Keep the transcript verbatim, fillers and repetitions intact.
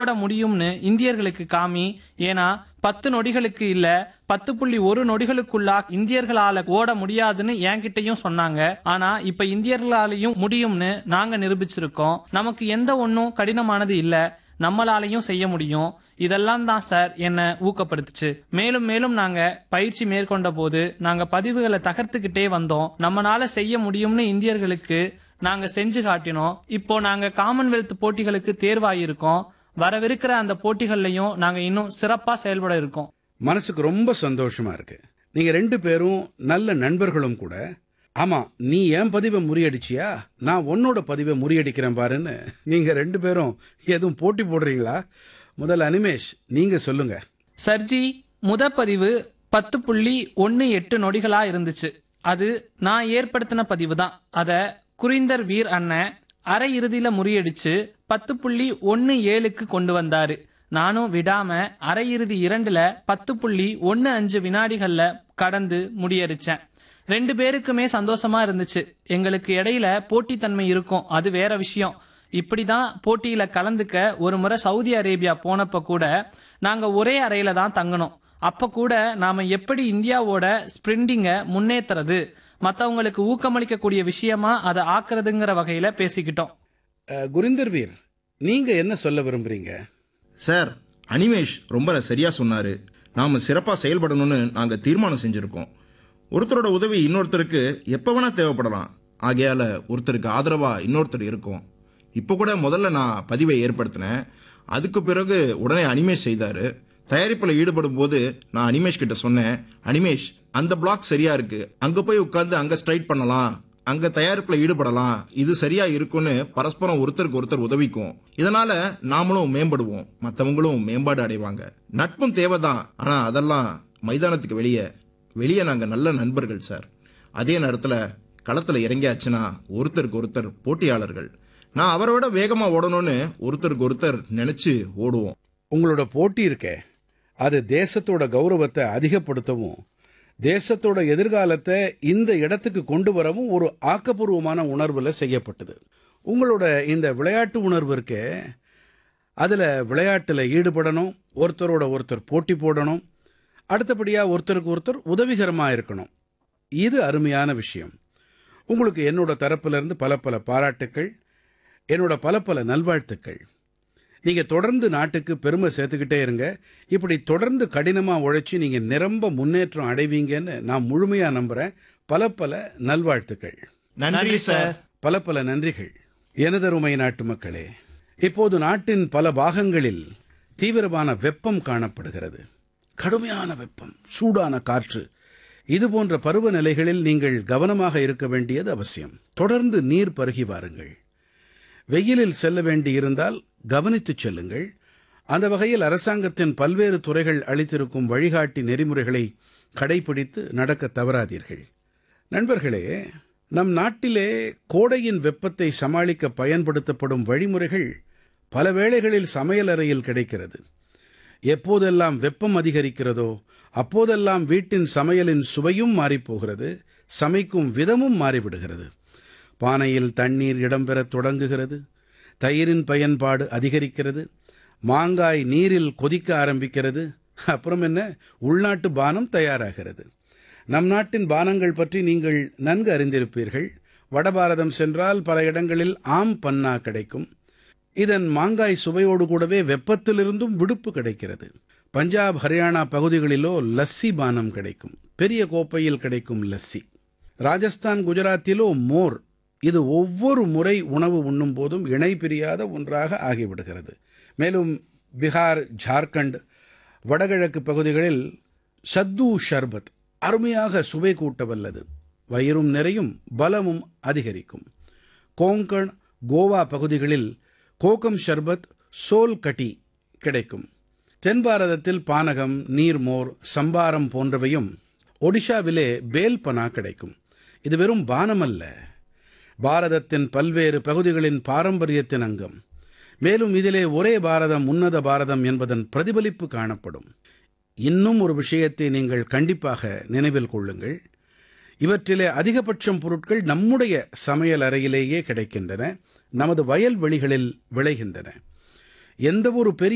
ஓட முடியும்னு இந்தியர்களுக்கு காமி. ஏன்னா பத்து நொடிகளுக்கு இல்ல பத்து புள்ளி ஒரு நொடிகளுக்குள்ளா இந்தியர்களால ஓட முடியாதுன்னு என்கிட்டயும் சொன்னாங்க. ஆனா இப்ப இந்தியர்களாலையும் முடியும்னு நாங்க நிரூபிச்சிருக்கோம். நமக்கு எந்த ஒன்னும் கடினமானது இல்ல, நம்மளாலையும் செய்ய முடியும். இதெல்லாம் தான் சார் என்ன ஊக்கப்படுத்துச்சு. மேலும் மேலும் நாங்க பயிற்சி மேற்கொண்ட போது நாங்க பதிவுகளை தகர்த்துக்கிட்டே வந்தோம். நம்மளால செய்ய முடியும்னு இந்தியர்களுக்கு நாங்க செஞ்சு காட்டினோம். இப்போ நாங்க காமன்வெல்த் போட்டிகளுக்கு தேர்வாயிருக்கோம். வரவிருக்கிற அந்த போட்டிகள்லயும் நாங்க இன்னும் சிறப்பா செயல்பட இருக்கோம். மனசுக்கு ரொம்ப சந்தோஷமா இருக்கு. நீங்க ரெண்டு பேரும் நல்ல நண்பர்களும் கூட. ஆமா, நீ என் பதிவை முறியடிச்சியா, நான் உன்னோட பதிவை முறியடிக்கிறேன் பாருன்னு நீங்க ரெண்டு பேரும் எதுவும் போட்டி போடுறீங்களா? முதல்ல அனிமேஷ், நீங்க சொல்லுங்க. சர்ஜி, முத பதிவு பத்து புள்ளி ஒன்னு எட்டு நொடிகளா இருந்துச்சு. அது நான் ஏற்படுத்தின பதிவு தான். அத குரிந்தர் வீர் அண்ணன் அரை இறுதியில முறியடிச்சு பத்து புள்ளி ஒன்னு ஏழுக்கு கொண்டு வந்தாரு. நானும் விடாம அரை இறுதி இரண்டுல பத்து புள்ளி ஒன்னு அஞ்சு வினாடிகள்ல கடந்து முடியடிச்சேன். ரெண்டு பேருக்குமே சந்தோஷமா இருந்துச்சு. எங்களுக்கு இடையில போட்டித்தன்மை இருக்கும், அது வேற விஷயம். இப்படிதான் போட்டியில கலந்துக்க ஒரு முறை சவுதி அரேபியா போனப்ப கூட நாங்க ஒரே அறையில தான் தங்கணும். அப்ப கூட நாம எப்படி இந்தியாவோட ஸ்பிரிண்டிங்க முன்னேற்றுறது, மத்தவங்களுக்கு ஊக்கமளிக்கக்கூடிய விஷயமா அதை ஆக்குறதுங்கிற வகையில பேசிக்கிட்டோம். குரிந்தர் வீர், நீங்க என்ன சொல்ல விரும்புறீங்க? சார், அனிமேஷ் ரொம்ப சரியா சொன்னாரு. நாம சிறப்பா செயல்படணும்னு நாங்க தீர்மானம் செஞ்சிருக்கோம். ஒருத்தரோட உதவி இன்னொருத்தருக்கு எப்ப வேணா தேவைப்படலாம். ஆகையால ஒருத்தருக்கு ஆதரவா இன்னொருத்தர் இருக்கும். இப்போ கூட முதல்ல நான் பதிவை ஏற்படுத்தினேன். அதுக்கு பிறகு உடனே அனிமேஷ் செய்தாரு. தயாரிப்பில் ஈடுபடும் போது நான் அனிமேஷ் கிட்ட சொன்னேன், அனிமேஷ் அந்த பிளாக் சரியா இருக்கு, அங்க போய் உட்கார்ந்து அங்க ஸ்ட்ரைட் பண்ணலாம், அங்க தயாரிப்பில் ஈடுபடலாம், இது சரியா இருக்குன்னு பரஸ்பரம் ஒருத்தருக்கு ஒருத்தர் உதவிக்கும். இதனால நாமளும் மேம்படுவோம், மற்றவங்களும் மேம்பாடு அடைவாங்க. நட்பும் தேவைதான், ஆனா அதெல்லாம் மைதானத்துக்கு வெளியே வெளியே நாங்க நல்ல நண்பர்கள் சார். அதே நேரத்தில் களத்துல இறங்கியாச்சுன்னா ஒருத்தருக்கு ஒருத்தர் போட்டியாளர்கள். நான் அவரை விட வேகமா ஓடணும்னு ஒருத்தருக்கு ஒருத்தர் நினைச்சு ஓடுவோம். உங்களோட போட்டி இருக்கே, அது தேசத்தோட கௌரவத்தை அதிகப்படுத்தவும் தேசத்தோட எதிர்காலத்தை இந்த இடத்துக்கு கொண்டு வரவும் ஒரு ஆக்கப்பூர்வமான உணர்வுல செய்யப்பட்டது. உங்களோட இந்த விளையாட்டு உணர்வு இருக்கே, அதுல விளையாட்டுல ஈடுபடணும், ஒருத்தரோட ஒருத்தர் போட்டி போடணும், அடுத்தபடியா ஒருத்தருக்கு ஒருத்தர் உதவிகரமா இருக்கணும். இது அருமையான விஷயம். உங்களுக்கு என்னோட தரப்புல இருந்து பல பல பாராட்டுக்கள், என்னோட பல பல நல்வாழ்த்துக்கள். நீங்க தொடர்ந்து நாட்டுக்கு பெருமை சேர்த்துக்கிட்டே இருங்க. இப்படி தொடர்ந்து கடினமா உழைச்சி நீங்க நிரம்ப முன்னேற்றம் அடைவீங்கன்னு நான் முழுமையா நம்புறேன். பல பல நல்வாழ்த்துக்கள். நன்றி சார். பல பல நன்றிகள். எனதருமை நாட்டு மக்களே, இப்போது நாட்டின் பல பாகங்களில் தீவிரமான வெப்பம் காணப்படுகிறது. கடுமையான வெப்பம், சூடான காற்று, இது போன்ற பருவநிலைகளில் நீங்கள் கவனமாக இருக்க வேண்டியது அவசியம். தொடர்ந்து நீர் பருகி வாருங்கள். வெயிலில் செல்ல வேண்டியிருந்தால் கவனித்துச் செல்லுங்கள். அந்த வகையில் அரசாங்கத்தின் பல்வேறு துறைகள் அளித்திருக்கும் வழிகாட்டி நெறிமுறைகளை கடைபிடித்து நடக்க தவறாதீர்கள். நண்பர்களே, நம் நாட்டிலே கோடையின் வெப்பத்தை சமாளிக்க பயன்படுத்தப்படும் வழிமுறைகள் பல வேளைகளில் சமையலறையில் கிடைக்கிறது. எப்போதெல்லாம் வெப்பம் அதிகரிக்கிறதோ அப்போதெல்லாம் வீட்டின் சமையலின் சுவையும் மாறிப்போகிறது, சமைக்கும் விதமும் மாறிவிடுகிறது. பானையில் தண்ணீர் இடம்பெறத் தொடங்குகிறது, தயிரின் பயன்பாடு அதிகரிக்கிறது, மாங்காய் நீரில் கொதிக்க ஆரம்பிக்கிறது, அப்புறம் என்ன, உள்நாட்டு பானம் தயாராகிறது. நம் நாட்டின் பானங்கள் பற்றி நீங்கள் நன்கு அறிந்திருப்பீர்கள். வடபாரதம் சென்றால் பல இடங்களில் ஆம் பன்னா கிடைக்கும். இதன் மாங்காய் சுவையோடு கூடவே வெப்பத்திலிருந்தும் விடுப்பு கிடைக்கிறது. பஞ்சாப், ஹரியானா பகுதிகளிலோ லஸ்ஸி பானம் கிடைக்கும், பெரிய கோப்பையில் கிடைக்கும் லஸ்ஸி. ராஜஸ்தான், குஜராத்திலோ மோர். இது ஒவ்வொரு முறை உணவு உண்ணும் போதும் இணை பிரியாத ஒன்றாக ஆகிவிடுகிறது. மேலும் பிகார், ஜார்க்கண்ட், வடகிழக்கு பகுதிகளில் சத்து ஷர்பத் அருமையாக சுவை கூட்ட வல்லது. வயிறும் நிறையும் பலமும் அதிகரிக்கும். கோங்கண், கோவா பகுதிகளில் கோகம் ஷர்பத், சோல் கட்டி கிடைக்கும். தென் பாரதத்தில் பானகம், நீர்மோர், சம்பாரம் போன்றவையும், ஒடிஷாவிலே பேல்பனா கிடைக்கும். இது வெறும் பானம் அல்ல, பாரதத்தின் பல்வேறு பகுதிகளின் பாரம்பரியத்தின் அங்கம். மேலும் இதிலே ஒரே பாரதம், உன்னத பாரதம் என்பதன் பிரதிபலிப்பு காணப்படும். இன்னும் ஒரு விஷயத்தை நீங்கள் கண்டிப்பாக நினைவில் கொள்ளுங்கள். இவற்றிலே அதிகபட்சம் பொருட்கள் நம்முடைய சமையல் அறையிலேயே கிடைக்கின்றன, நமது வயல்வெளிகளில் விளைகின்றன. எந்த ஒரு பெரிய